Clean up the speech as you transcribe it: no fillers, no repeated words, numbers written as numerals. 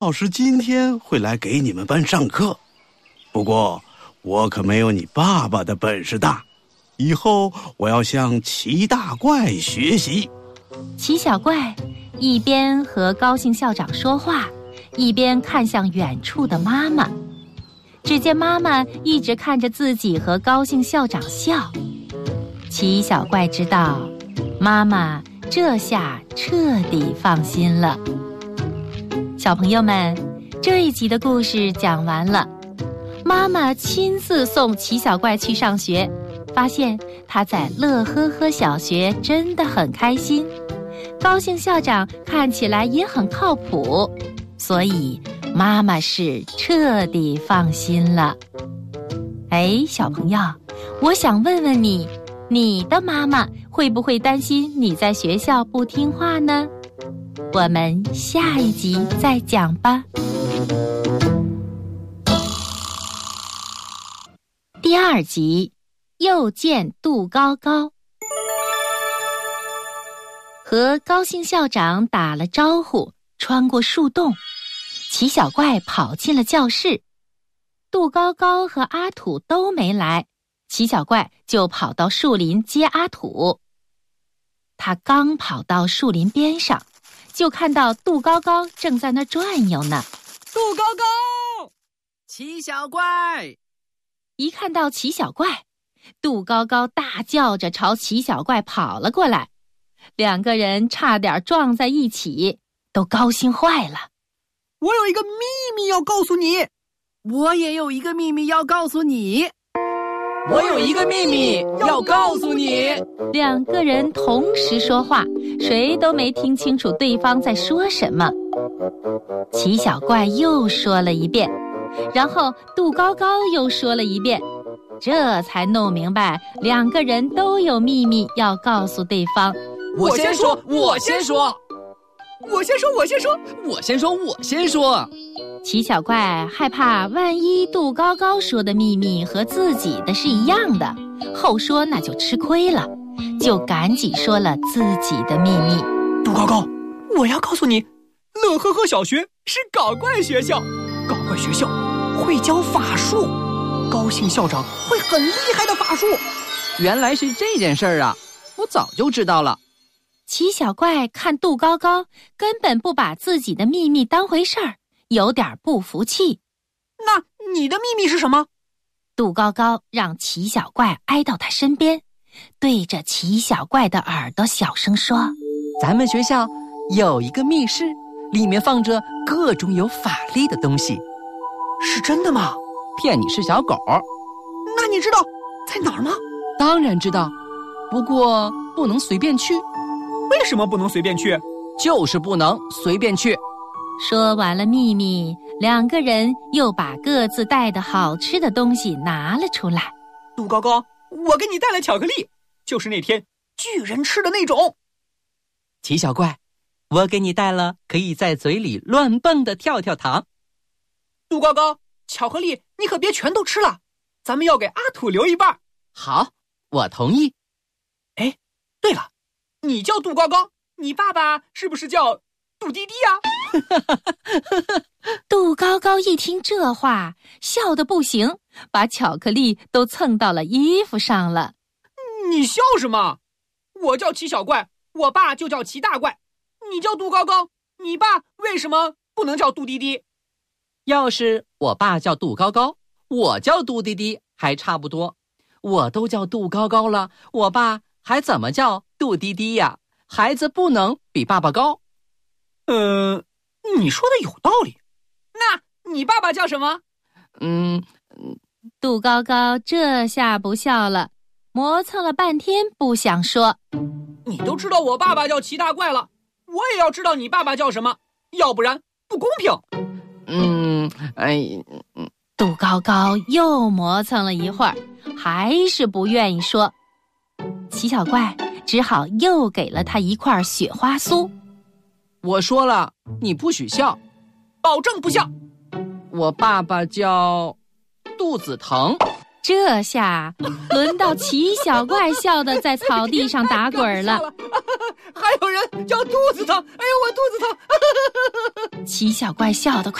老师今天会来给你们班上课，不过我可没有你爸爸的本事大，以后我要向齐大怪学习。 齐小怪一边和高兴校长说话，一边看向远处的妈妈。只见妈妈一直看着自己和高兴校长笑。齐小怪知道，妈妈这下彻底放心了。小朋友们，这一集的故事讲完了。妈妈亲自送齐小怪去上学，发现他在乐呵呵小学真的很开心。高兴校长看起来也很靠谱，所以妈妈是彻底放心了。哎，小朋友，我想问问你，你的妈妈会不会担心你在学校不听话呢？我们下一集再讲吧。第2集，又见杜高高。和高兴校长打了招呼，穿过树洞，齐小怪跑进了教室。杜高高和阿土都没来，齐小怪就跑到树林接阿土。他刚跑到树林边上，就看到杜高高正在那儿转悠呢。 杜高高，齐小怪！ 一看到齐小怪，杜高高大叫着朝齐小怪跑了过来，两个人差点撞在一起，都高兴坏了。 我有一个秘密要告诉你。我也有一个秘密要告诉你。我有一个秘密要告诉你。 两个人同时说话，谁都没听清楚对方在说什么。齐小怪又说了一遍，然后杜高高又说了一遍，这才弄明白两个人都有秘密要告诉对方。 我先说，我先说，我先说，我先说，我先说，我先说。 齐小怪害怕万一杜高高说的秘密和自己的是一样的，后说那就吃亏了，就赶紧说了自己的秘密。 杜高高，我要告诉你，乐呵呵小学是搞怪学校，搞怪学校会教法术，高兴校长会很厉害的法术。 原来是这件事儿啊，我早就知道了。 齐小怪看杜高高根本不把自己的秘密当回事儿，有点不服气。 那你的秘密是什么？ 杜高高让齐小怪挨到他身边，对着齐小怪的耳朵小声说： 咱们学校有一个密室，里面放着各种有法力的东西。 是真的吗？ 骗你是小狗。 那你知道在哪儿吗？ 当然知道，不过不能随便去。 为什么不能随便去？ 就是不能随便去。 说完了秘密，两个人又把各自带的好吃的东西拿了出来。 杜高高，我给你带了巧克力，就是那天巨人吃的那种。 齐小怪，我给你带了可以在嘴里乱蹦的跳跳糖。 杜高高，巧克力你可别全都吃了，咱们要给阿土留一半。 好，我同意。 哎，对了，你叫杜高高，你爸爸是不是叫杜滴滴啊？ 杜高高一听这话，笑得不行，把巧克力都蹭到了衣服上了。 你笑什么？我叫齐小怪，我爸就叫齐大怪。你叫杜高高，你爸为什么不能叫杜滴滴？ 要是我爸叫杜高高，我叫杜滴滴还差不多。我都叫杜高高了，我爸还怎么叫杜滴滴呀？孩子不能比爸爸高。 你说的有道理。那你爸爸叫什么？ 杜高高这下不笑了，磨蹭了半天不想说。 你都知道我爸爸叫齐大怪了，我也要知道你爸爸叫什么，要不然不公平。 杜高高又磨蹭了一会儿，还是不愿意说。齐小怪只好又给了他一块雪花酥。 我说了，你不许笑， 保证不笑。 我爸爸叫肚子疼。 这下轮到奇小怪笑得在草地上打滚了。 还有人叫肚子疼，哎呦，我肚子疼！ 奇小怪笑得